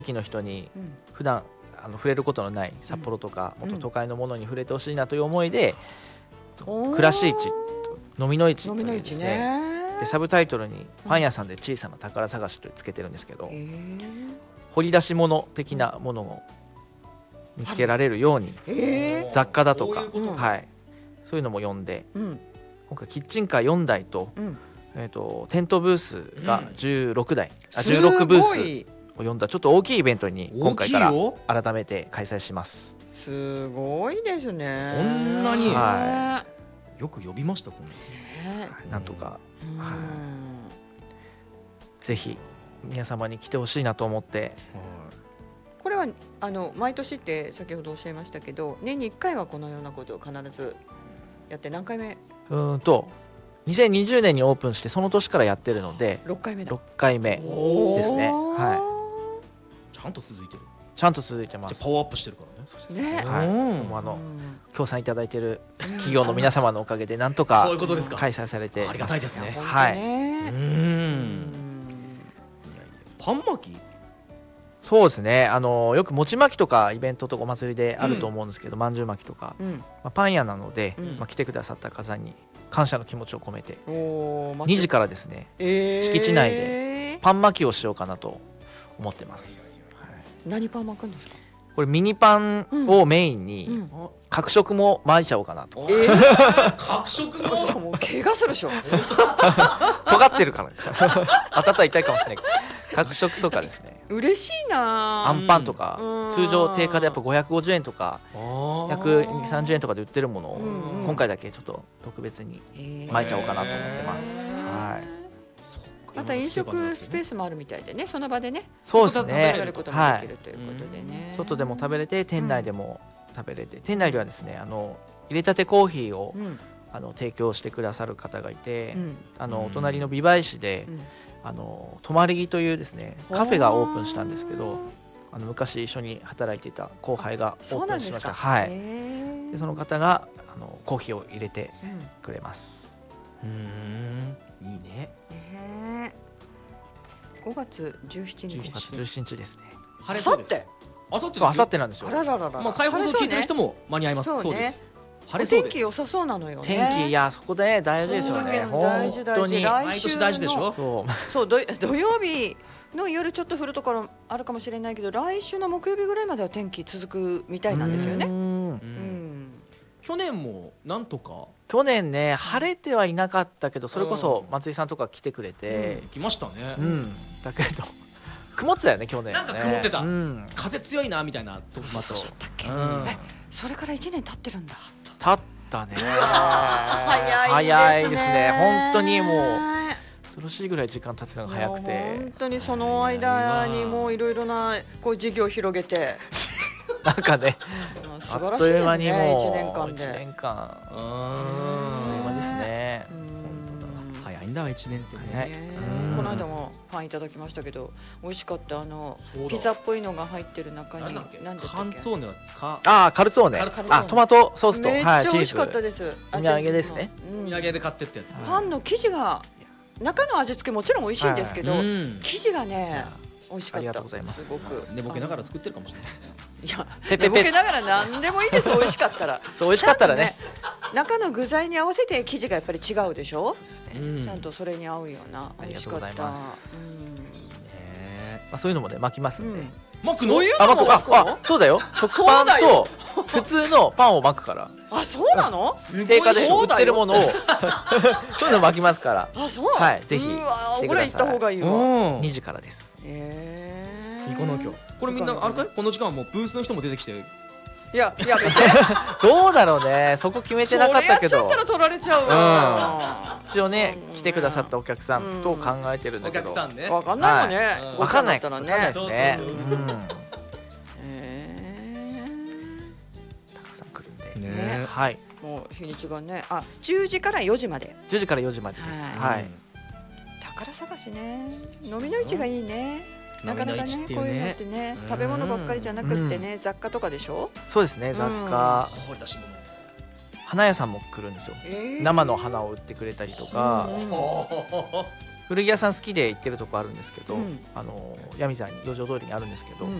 地の人に普段触れることのない札幌とかもっと都会のものに触れてほしいなという思いで、暮らし市飲みの市というですね、でサブタイトルにパン屋さんで小さな宝探しとつけてるんですけど、掘り出し物的なものを見つけられるように、雑貨だとかそういうのも読んで、今回キッチンカー4台と、テントブースが16台、16ブースを読んだちょっと大きいイベントに今回から改めて開催します。 すごいですね。 こんなに、よく呼びましたこんな、 なんとか、ぜひ皆様に来てほしいなと思って。 これは毎年って先ほどおっしゃいましたけど、年に1回はこのようなことを必ずやって、何回目 ？2020年にオープンしてその年からやってるので 6回目だ。 6回目ですね。 ちゃんと続いてる。 ちゃんと続いてます。 じゃパワーアップしてるからね。 そうですね。協賛いただいている企業の皆様のおかげでなんとか開催されて、 ありがたいですね。 はい。 パン巻き？ そうですね。よく餅巻きとかイベントとかお祭りであると思うんですけど、まんじゅう巻きとか、パン屋なので、来てくださった方に感謝の気持ちを込めて、2時からですね、敷地内でパン巻きをしようかなと思ってます。 何パン巻くんですか？ これミニパンをメインに角食も巻いちゃおうかなと。 角食も？ もう怪我するでしょ。 尖ってるから当たったら痛いかもしれないけど、角食とかですね。 嬉しいな。 あんパンとか通常定価でやっぱ550円とか130円とかで売ってるものを今回だけちょっと特別に巻いちゃおうかなと思ってます。 また飲食スペースもあるみたいでね、その場でね、 そうですね、 食べることもできるということでね、 外でも食べれて店内でも食べれて、店内ではですね入れたてコーヒーを提供してくださる方がいて、お隣の美唄市で泊まり木というですねカフェがオープンしたんですけど、昔一緒に働いていた後輩がオープンしました。はい。でその方がコーヒーを入れてくれます。 いいね。 5月17日。 5月17日ですね。 晴れそうです。 あさってなんですよ。 まあ再放送聞いてる人も間に合います。そうです。 晴れそうです。天気良さそうなのよね。 天気、いやそこで大事ですよね。 大事大事。 毎年大事でしょ。 そう土曜日の夜ちょっと降るところあるかもしれないけど、来週の木曜日ぐらいまでは天気続くみたいなんですよね。 去年もなんとか。 去年ね晴れてはいなかったけど、それこそ松井さんとか来てくれて来ましたね。 だけど曇ってたよね去年。 なんか曇ってた。風強いなみたいな時もあったし。 それから1年経ってるんだ。 経ったね。早いですね。本当にもう恐ろしいぐらい時間経つのが早くて、 本当にその間にもういろいろなこう事業を広げてなんかね、 素晴らしいですね。1年間で。 1年間あっという間ですね。 早いんだわ1年ってね。 この間もパンいただきましたけど美味しかった。ピザっぽいのが入ってる中に何だっけ？ カルツォーネはカルツォーネ。トマトソースとめっちゃ美味しかったです。 お土産ですね。 お土産で買ってったやつ。 パンの生地が中の味付けもちろん美味しいんですけど、生地がね美味しかった。 ありがとうございます。 すごく寝ぼけながら作ってるかもしれない。 いや寝ぼけながら何でもいいです。美味しかったら。 そう美味しかったらね。 中の具材に合わせて生地がやっぱり違うでしょ。ちゃんとそれに合うような美味しかった。 そういうのもね巻きますんで。 巻くの？ そうだよ。食パンと普通のパンを巻くから。 あ、そうなの？ 定価で売ってるものをそういうの巻きますから。 あ、そう。 はい、ぜひ来てください。これ行った方がいいわ。 2時からです。 行かなきゃ。これみんなあれかい？この時間はもうブースの人も出てきて。 いややめて。 どうだろうね。そこ決めてなかったけど。 それやっちゃったら取られちゃうわ。 一応ね来てくださったお客さんと考えてるんだけど。 お客さんね。 わかんないもんね。 わかんないからね。 ですね。たくさん来るんで。 ね。 はい。 もう日にちがね、10時から4時まで。 10時から4時までです。はい。 宝探しね。飲みの市がいいね。なかなかね、こういうのってね、食べ物ばっかりじゃなくってね、雑貨とかでしょ。 そうですね、雑貨。 掘り出し物。 花屋さんも来るんですよ。生の花を売ってくれたりとか、 古着屋さん好きで行ってるとこあるんですけど、 うん闇座に四条通りにあるんですけど、